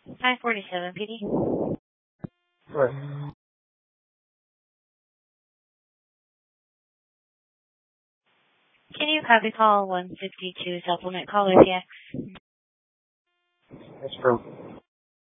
547 PD. Right. Can you copy call 152 supplement call OPX? That's true.